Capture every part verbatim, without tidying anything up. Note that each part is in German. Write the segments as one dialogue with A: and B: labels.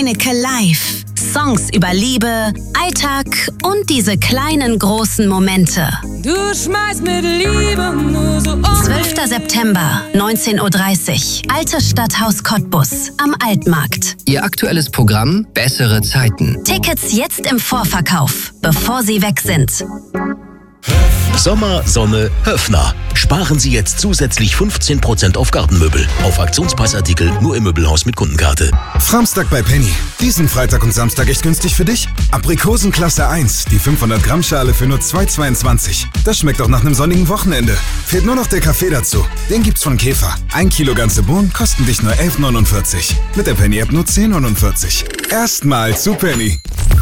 A: Heineke Live. Songs über Liebe, Alltag und diese kleinen großen Momente.
B: Du schmeißt mit Liebe nur so um.
A: zwölfter September, neunzehn Uhr dreißig. Altes Stadthaus Cottbus am Altmarkt.
C: Ihr aktuelles Programm Bessere Zeiten.
A: Tickets jetzt im Vorverkauf, bevor sie weg sind.
D: Sommer, Sonne, Höfner. Sparen Sie jetzt zusätzlich fünfzehn Prozent auf Gartenmöbel. Auf Aktionspreisartikel nur im Möbelhaus mit Kundenkarte.
E: Framstag bei Penny. Diesen Freitag und Samstag echt günstig für dich? Aprikosen Klasse eins, die fünfhundert Gramm Schale für nur zwei Euro zweiundzwanzig. Das schmeckt auch nach einem sonnigen Wochenende. Fehlt nur noch der Kaffee dazu. Den gibt's von Käfer. Ein Kilo ganze Bohnen kosten dich nur elf Euro neunundvierzig. Mit der Penny-App nur zehn Euro neunundvierzig. Erstmal zu Penny.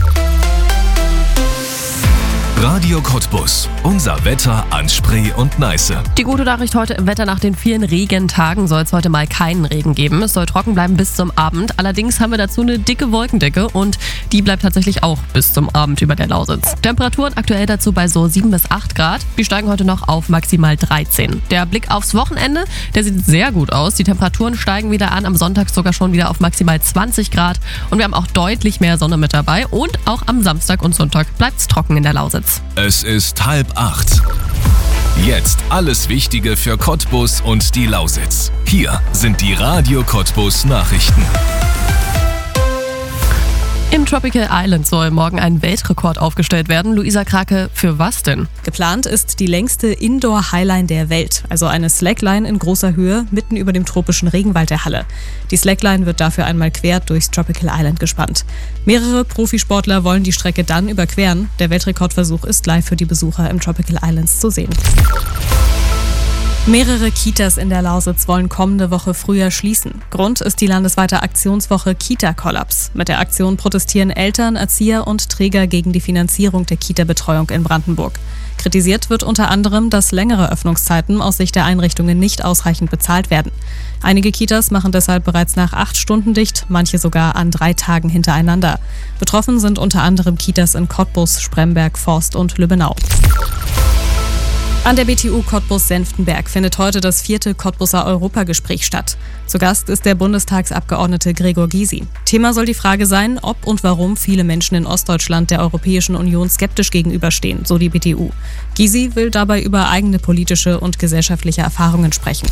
F: Radio Cottbus. Unser Wetter an Spree und Neiße.
G: Die gute Nachricht heute im Wetter: nach den vielen Regentagen soll es heute mal keinen Regen geben. Es soll trocken bleiben bis zum Abend. Allerdings haben wir dazu eine dicke Wolkendecke und die bleibt tatsächlich auch bis zum Abend über der Lausitz. Temperaturen aktuell dazu bei so sieben bis acht Grad. Die steigen heute noch auf maximal dreizehn. Der Blick aufs Wochenende, der sieht sehr gut aus. Die Temperaturen steigen wieder an. Am Sonntag sogar schon wieder auf maximal zwanzig Grad. Und wir haben auch deutlich mehr Sonne mit dabei. Und auch am Samstag und Sonntag bleibt es trocken in der Lausitz.
F: Es ist halb acht. Jetzt alles Wichtige für Cottbus und die Lausitz. Hier sind die Radio Cottbus Nachrichten.
G: Im Tropical Island soll morgen ein Weltrekord aufgestellt werden. Luisa Krake, für was denn?
H: Geplant ist die längste Indoor-Highline der Welt, also eine Slackline in großer Höhe mitten über dem tropischen Regenwald der Halle. Die Slackline wird dafür einmal quer durchs Tropical Island gespannt. Mehrere Profisportler wollen die Strecke dann überqueren. Der Weltrekordversuch ist live für die Besucher im Tropical Islands zu sehen. Mehrere Kitas in der Lausitz wollen kommende Woche früher schließen. Grund ist die landesweite Aktionswoche Kita-Kollaps. Mit der Aktion protestieren Eltern, Erzieher und Träger gegen die Finanzierung der Kita-Betreuung in Brandenburg. Kritisiert wird unter anderem, dass längere Öffnungszeiten aus Sicht der Einrichtungen nicht ausreichend bezahlt werden. Einige Kitas machen deshalb bereits nach acht Stunden dicht, manche sogar an drei Tagen hintereinander. Betroffen sind unter anderem Kitas in Cottbus, Spremberg, Forst und Lübbenau. An der B T U Cottbus-Senftenberg findet heute das vierte Cottbuser Europagespräch statt. Zu Gast ist der Bundestagsabgeordnete Gregor Gysi. Thema soll die Frage sein, ob und warum viele Menschen in Ostdeutschland der Europäischen Union skeptisch gegenüberstehen, so die B T U. Gysi will dabei über eigene politische und gesellschaftliche Erfahrungen sprechen.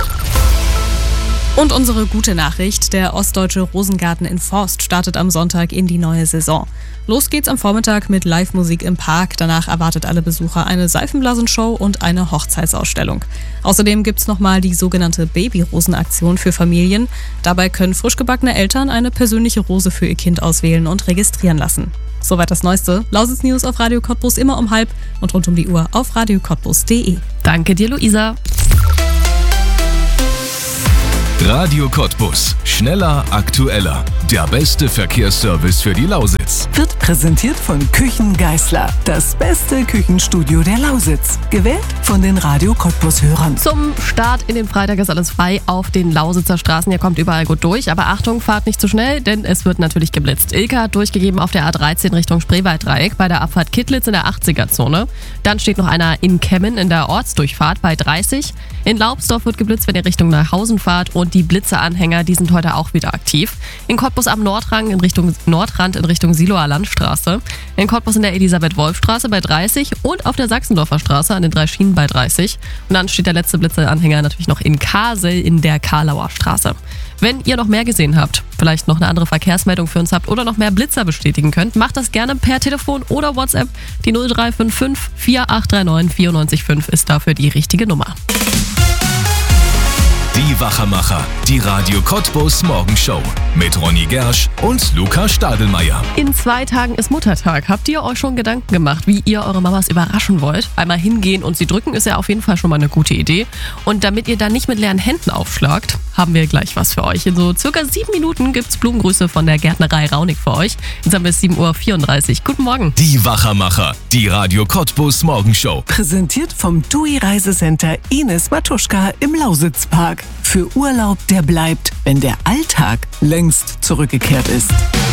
H: Und unsere gute Nachricht: der Ostdeutsche Rosengarten in Forst startet am Sonntag in die neue Saison. Los geht's am Vormittag mit Live-Musik im Park. Danach erwartet alle Besucher eine Seifenblasenshow und eine Hochzeitsausstellung. Außerdem gibt's nochmal die sogenannte Babyrosenaktion für Familien. Dabei können frisch gebackene Eltern eine persönliche Rose für ihr Kind auswählen und registrieren lassen. Soweit das Neueste. Lausitz News auf Radio Cottbus immer um halb und rund um die Uhr auf radio cottbus punkt de.
G: Danke dir, Luisa.
F: Radio Cottbus. Schneller, aktueller. Der beste Verkehrsservice für die Lausitz.
I: Wird präsentiert von Küchen Geißler. Das beste Küchenstudio der Lausitz. Gewählt von den Radio Cottbus-Hörern.
G: Zum Start in den Freitag ist alles frei auf den Lausitzer Straßen. Ihr kommt überall gut durch. Aber Achtung, fahrt nicht zu schnell, denn es wird natürlich geblitzt. Ilka hat durchgegeben auf der A dreizehn Richtung Spreewalddreieck bei der Abfahrt Kittlitz in der achtziger-Zone. Dann steht noch einer in Kemmen in der Ortsdurchfahrt bei dreißig. In Laubsdorf wird geblitzt, wenn ihr Richtung Neuhausen fahrt. Und die Blitzeranhänger, die sind heute auch wieder aktiv. In Cottbus am Nordrand in Richtung Nordrand in Richtung Siloer Landstraße. In Cottbus in der Elisabeth-Wolf-Straße bei dreißig und auf der Sachsendorfer Straße an den drei Schienen bei dreißig. Und dann steht der letzte Blitzeanhänger natürlich noch in Karsel in der Karlauer Straße. Wenn ihr noch mehr gesehen habt, vielleicht noch eine andere Verkehrsmeldung für uns habt oder noch mehr Blitzer bestätigen könnt, macht das gerne per Telefon oder WhatsApp. Die null drei fünf fünf vier acht drei neun vier neun fünf ist dafür die richtige Nummer.
F: Die Wachermacher, die Radio Cottbus Morgenshow mit Ronny Gersch und Luca Stadelmeier.
G: In zwei Tagen ist Muttertag. Habt ihr euch schon Gedanken gemacht, wie ihr eure Mamas überraschen wollt? Einmal hingehen und sie drücken ist ja auf jeden Fall schon mal eine gute Idee. Und damit ihr dann nicht mit leeren Händen aufschlagt, haben wir gleich was für euch. In so circa sieben Minuten gibt's Blumengrüße von der Gärtnerei Raunig für euch. Jetzt haben wir sieben Uhr vierunddreißig. Guten Morgen.
F: Die Wachermacher, die Radio Cottbus Morgenshow.
I: Präsentiert vom T U I Reisecenter Ines Matuschka im Lausitzpark. Für Urlaub, der bleibt, wenn der Alltag längst zurückgekehrt ist.